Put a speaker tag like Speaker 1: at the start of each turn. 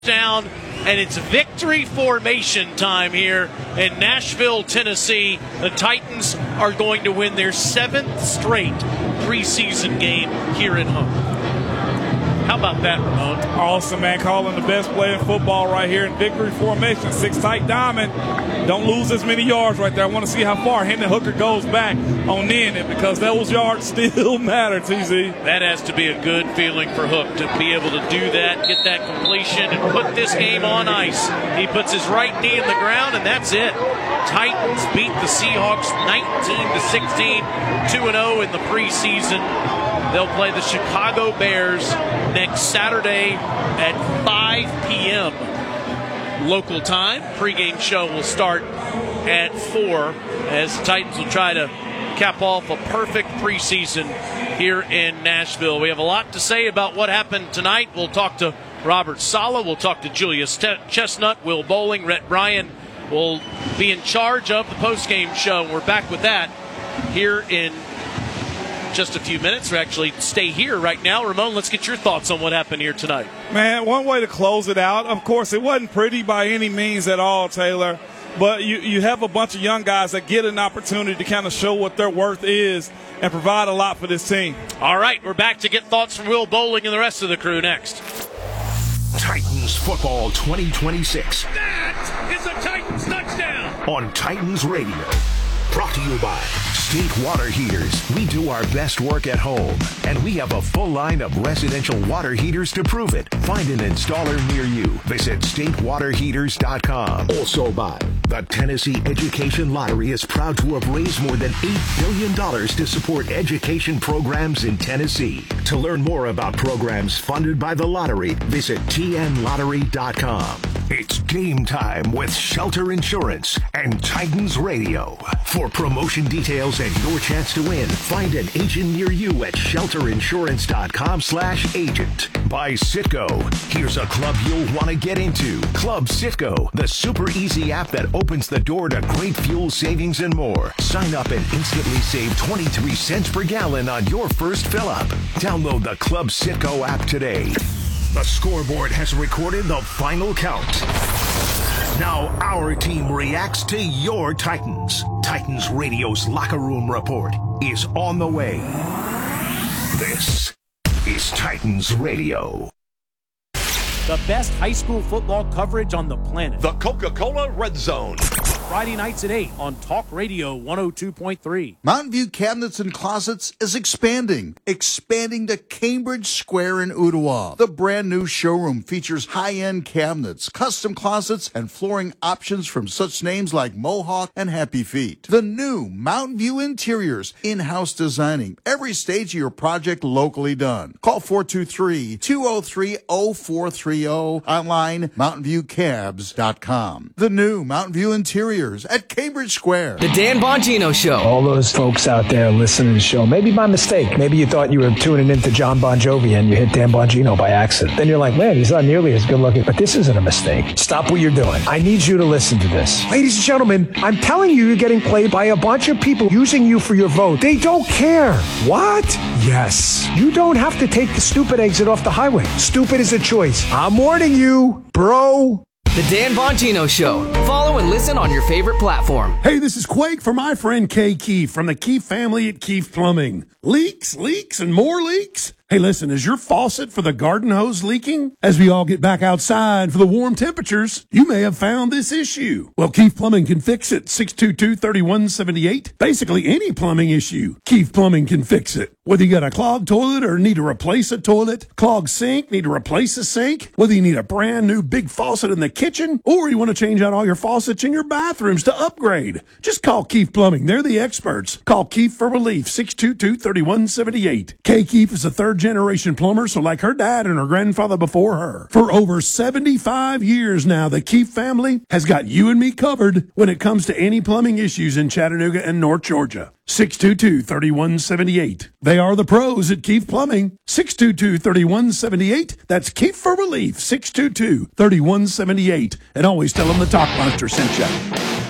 Speaker 1: Down, and it's victory formation time here in Nashville, Tennessee. The Titans are going to win their 7th straight preseason game here at home. How about that, Ramon?
Speaker 2: Awesome, man. Calling the best play in football right here in victory formation. 6 tight diamond. Don't lose as many yards right there. I want to see how far Hendon Hooker goes back on it because those yards still matter, TZ.
Speaker 1: That has to be a good feeling for Hook to be able to do that, get that completion, and put this game on ice. He puts his right knee in the ground, and that's it. Titans beat the Seahawks 19-16, 2-0 in the preseason. They'll play the Chicago Bears next Saturday at 5 p.m. local time. Pre-game show will start at 4 as the Titans will try to cap off a perfect preseason here in Nashville. We have a lot to say about what happened tonight. We'll talk to Robert Saleh. We'll talk to Julius Chestnut. Will Bowling, Rhett Bryan will be in charge of the post-game show. We're back with that here in just a few minutes, or actually stay here right now. Ramon, let's get your thoughts on what happened here tonight.
Speaker 2: Man, one way to close it out, of course, it wasn't pretty by any means at all, Taylor, but you have a bunch of young guys that get an opportunity to kind of show what their worth is and provide a lot for this team.
Speaker 1: All right, we're back to get thoughts from Will Bowling and the rest of the crew next.
Speaker 3: Titans Football 2026.
Speaker 1: That is a Titans touchdown!
Speaker 3: On Titans Radio. Brought to you by State Water Heaters. We do our best work at home, and we have a full line of residential water heaters to prove it. Find an installer near you. Visit statewaterheaters.com. Also by the Tennessee Education Lottery is proud to have raised more than $8 billion to support education programs in Tennessee. To learn more about programs funded by the lottery, visit tnlottery.com. It's game time with Shelter Insurance and Titans Radio. For promotion details and your chance to win, find an agent near you at shelterinsurance.com/agent. By Citgo. Here's a club you'll want to get into. Club Citgo, the super easy app that opens the door to great fuel savings and more. Sign up and instantly save 23 cents per gallon on your first fill up. Download the Club Citgo app today. The scoreboard has recorded the final count. Now our team reacts to your Titans. Titans Radio's Locker Room Report is on the way. This is Titans Radio.
Speaker 4: The best high school football coverage on the planet.
Speaker 5: The Coca-Cola Red Zone.
Speaker 4: Friday nights at 8 on Talk Radio 102.3.
Speaker 6: Mountain View Cabinets and Closets is expanding to Cambridge Square in Ottawa. The brand new showroom features high-end cabinets, custom closets, and flooring options from such names like Mohawk and Happy Feet. The new Mountain View Interiors, in-house designing every stage of your project locally done. Call 423-203-0430. Online, mountainviewcabs.com. The new Mountain View Interiors at Cambridge Square.
Speaker 7: The Dan Bongino Show.
Speaker 8: All those folks out there listening to the show, maybe by mistake, maybe you thought you were tuning into John Bon Jovi and you hit Dan Bongino by accident. Then you're like, man, he's not nearly as good looking, but this isn't a mistake. Stop what you're doing. I need you to listen to this. Ladies and gentlemen, I'm telling you, you're getting played by a bunch of people using you for your vote. They don't care. What? Yes. You don't have to take the stupid exit off the highway. Stupid is a choice. I'm warning you, bro.
Speaker 7: The Dan Bongino Show. Follow and listen on your favorite platform.
Speaker 9: Hey, this is Quake for my friend Kay Keefe from the Keefe family at Keefe Plumbing. Leaks, and more leaks? Hey, listen, is your faucet for the garden hose leaking? As we all get back outside for the warm temperatures, you may have found this issue. Well, Keefe Plumbing can fix it. 622-3178. Basically, any plumbing issue, Keefe Plumbing can fix it. Whether you got a clogged toilet or need to replace a toilet, clogged sink, need to replace a sink, whether you need a brand new big faucet in the kitchen, or you want to change out all your faucets in your bathrooms to upgrade, just call Keefe Plumbing. They're the experts. Call Keefe for relief. 622-3178. Kay Keefe is a third-generation plumber, so like her dad and her grandfather before her. For over 75 years now, the Keefe family has got you and me covered when it comes to any plumbing issues in Chattanooga and North Georgia. 622-3178. They are the pros at Keefe Plumbing. 622-3178. That's Keefe for relief. 622-3178. And always tell them the Talk Monster sent you.